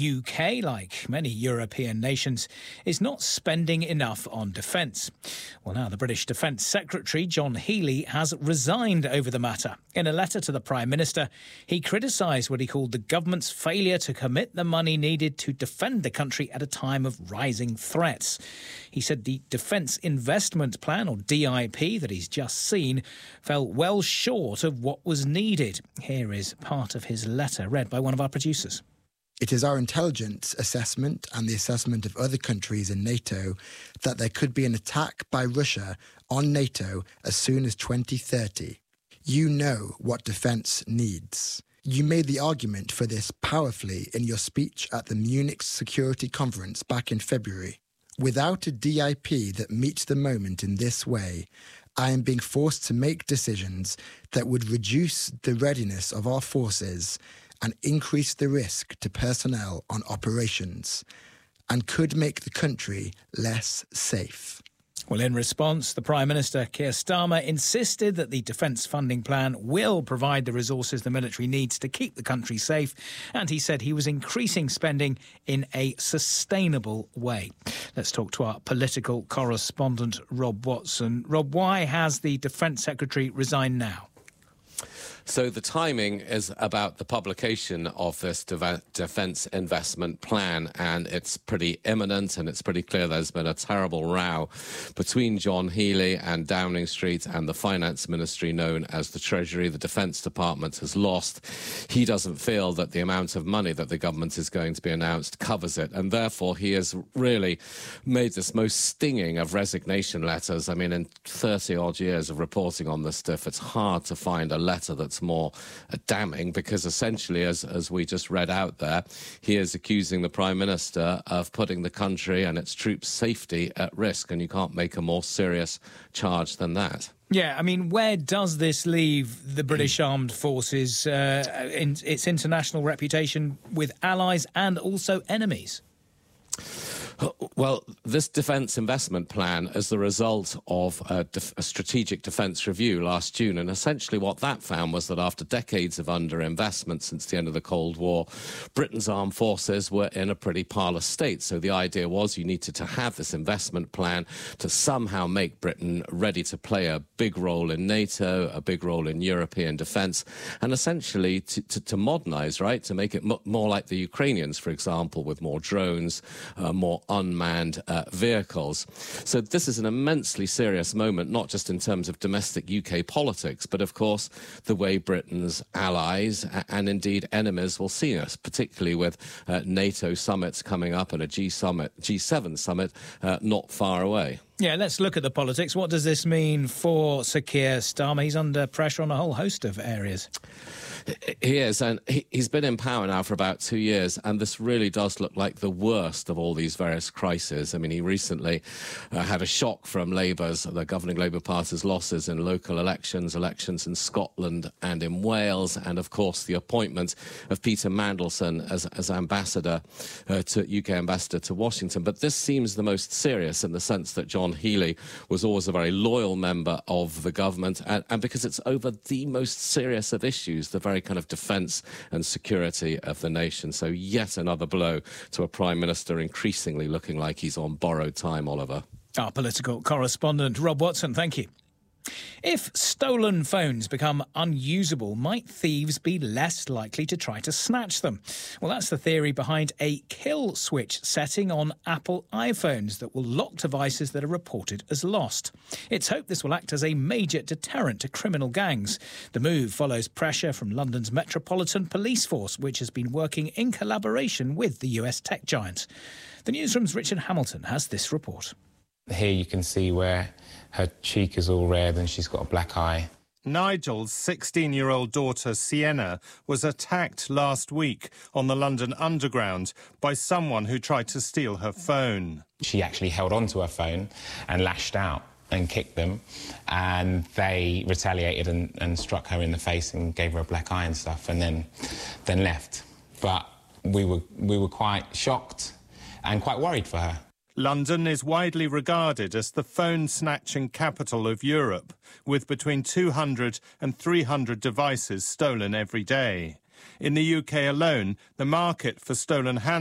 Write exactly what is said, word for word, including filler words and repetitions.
U K, like many European nations, is not spending enough on defence. Well, now the British Defence Secretary, John Healey, has resigned over the matter. In a letter to the Prime Minister, he criticised what he called the government's failure to commit the money needed to defend the country at a time of rising threats. He said the Defence Investment Plan, or D I P, that he's just seen fell well short of what was needed. Here is part of his letter, read by one of our producers. It is our intelligence assessment and the assessment of other countries in NATO that there could be an attack by Russia on NATO as soon as twenty thirty. You know what defence needs. You made the argument for this powerfully in your speech at the Munich Security Conference back in February. Without a D I P that meets the moment in this way, I am being forced to make decisions that would reduce the readiness of our forces and increase the risk to personnel on operations, and could make the country less safe. Well, in response, the Prime Minister, Keir Starmer, insisted that the defence funding plan will provide the resources the military needs to keep the country safe, and he said he was increasing spending in a sustainable way. Let's talk to our political correspondent, Rob Watson. Rob, why has the Defence Secretary resigned now? So the timing is about the publication of this de- defence investment plan, and it's pretty imminent, and it's pretty clear there's been a terrible row between John Healey and Downing Street and the Finance Ministry known as the Treasury. The Defence Department has lost. He doesn't feel that the amount of money that the government is going to be announced covers it, and therefore he has really made this most stinging of resignation letters. I mean, in thirty-odd years of reporting on this stuff, it's hard to find a letter that's more uh, damning, because essentially, as as we just read out there, he is accusing the Prime Minister of putting the country and its troops' safety at risk, and you can't make a more serious charge than that. Yeah, I mean, where does this leave the British Armed Forces, uh, in its international reputation with allies and also enemies? Well, this defence investment plan is the result of a, def- a strategic defence review last June, and essentially what that found was that after decades of underinvestment since the end of the Cold War, Britain's armed forces were in a pretty parlous state. So the idea was you needed to have this investment plan to somehow make Britain ready to play a big role in NATO, a big role in European defence, and essentially to, to, to modernise, right, to make it m- more like the Ukrainians, for example, with more drones, uh, more unmanned uh, vehicles. So this is an immensely serious moment, not just in terms of domestic U K politics, but of course the way Britain's allies and indeed enemies will see us, particularly with uh, NATO summits coming up and a G summit, G seven summit uh, not far away. Yeah, let's look at the politics. What does this mean for Sir Keir Starmer? He's under pressure on a whole host of areas. He is, and he, he's been in power now for about two years, and this really does look like the worst of all these various crises. I mean, he recently uh, had a shock from Labour's, the governing Labour Party's losses in local elections, elections in Scotland and in Wales, and of course the appointment of Peter Mandelson as, as ambassador, uh, to U K ambassador to Washington. But this seems the most serious in the sense that John Healey was always a very loyal member of the government, and, and because it's over the most serious of issues, the very kind of defence and security of the nation. So yet another blow to a Prime Minister increasingly looking like he's on borrowed time, Oliver. Our political correspondent, Rob Watson, thank you. If stolen phones become unusable, might thieves be less likely to try to snatch them? Well, that's the theory behind a kill switch setting on Apple iPhones that will lock devices that are reported as lost. It's hoped this will act as a major deterrent to criminal gangs. The move follows pressure from London's Metropolitan Police Force, which has been working in collaboration with the U S tech giant. The Newsroom's Richard Hamilton has this report. Here you can see where her cheek is all red and she's got a black eye. Nigel's sixteen-year-old daughter, Sienna, was attacked last week on the London Underground by someone who tried to steal her phone. She actually held onto her phone and lashed out and kicked them, and they retaliated and, and struck her in the face and gave her a black eye and stuff, and then, then left. But we were, we were quite shocked and quite worried for her. London is widely regarded as the phone-snatching capital of Europe, with between two hundred and three hundred devices stolen every day. In the U K alone, the market for stolen hand